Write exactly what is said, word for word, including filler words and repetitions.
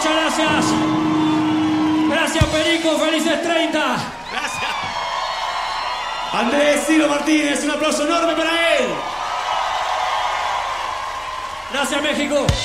Muchas gracias. Gracias, Perico. Felices treinta. Gracias. Andrés Ciro Martínez, un aplauso enorme para él. Gracias, México.